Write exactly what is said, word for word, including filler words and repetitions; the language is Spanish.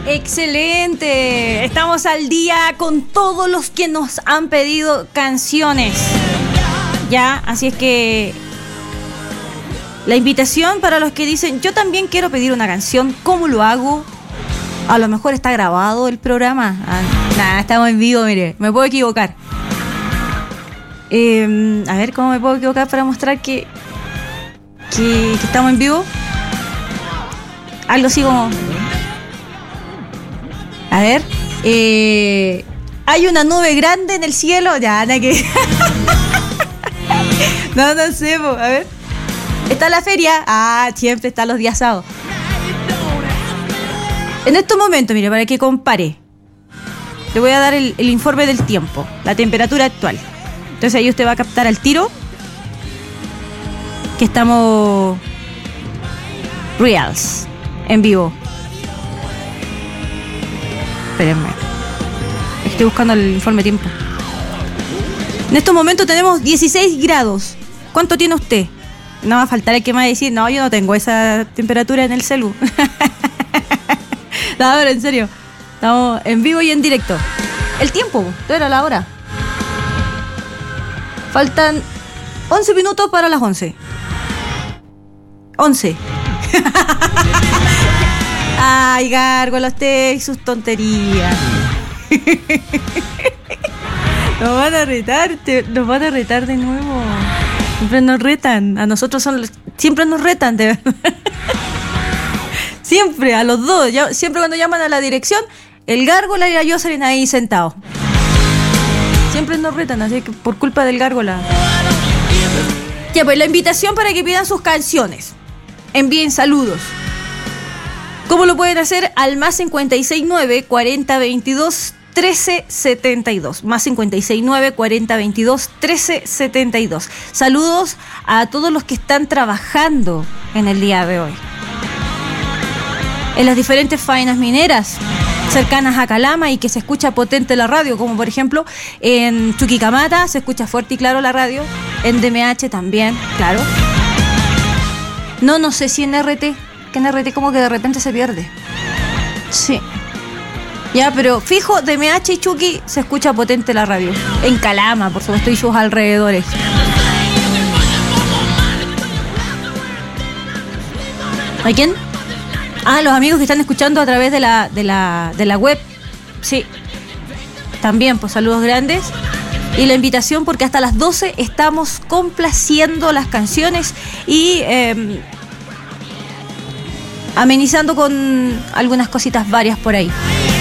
Excelente. Estamos al día con todos los que nos han pedido canciones. Ya, así es que la invitación para los que dicen, yo también quiero pedir una canción, ¿cómo lo hago? A lo mejor está grabado el programa. Ah, nada, estamos en vivo, mire, me puedo equivocar. Eh, a ver, ¿cómo me puedo equivocar para mostrar que, que, que estamos en vivo? Algo así como... A ver, eh, hay una nube grande en el cielo. Ya, nada que... no, no sé, po. A ver. Está la feria. Ah, siempre están los días sábados. En estos momentos, mire, para que compare, le voy a dar el, el informe del tiempo, la temperatura actual. Entonces ahí usted va a captar al tiro que estamos reals, en vivo. Espérenme, estoy buscando el informe tiempo. En estos momentos tenemos dieciséis grados. ¿Cuánto tiene usted? No va a faltar el que me va a decir, no, yo no tengo esa temperatura en el celu. No, pero en serio, estamos en vivo y en directo. El tiempo, ¿qué era la hora? Faltan once minutos para las once. once. Ay, Gárgola, usted y sus tonterías. Nos van a retar, te, nos van a retar de nuevo. Siempre nos retan. A nosotros son los, siempre nos retan, de verdad. Siempre, a los dos. Ya, siempre cuando llaman a la dirección, el Gárgola y yo salen ahí sentados. Siempre nos retan, así que por culpa del Gárgola. Ya, pues la invitación para que pidan sus canciones. Envíen saludos. ¿Cómo lo pueden hacer? Al más cincuenta y seis nueve, cuarenta veintidós, trece setenta y dos. Más cincuenta y seis nueve, cuarenta veintidós, trece setenta y dos. Saludos a todos los que están trabajando en el día de hoy. En las diferentes faenas mineras cercanas a Calama y que se escucha potente la radio, como por ejemplo en Chuquicamata se escucha fuerte y claro la radio, en D M H también, claro. No, no sé si en R T, que en R T como que de repente se pierde. Sí. Ya, pero fijo, D M H y Chuqui se escucha potente la radio. En Calama, por supuesto, y sus alrededores. ¿A quién? Ah, los amigos que están escuchando a través de la, de la, de la web. Sí. También, pues saludos grandes. Y la invitación porque hasta las doce estamos complaciendo las canciones y eh, amenizando con algunas cositas varias por ahí.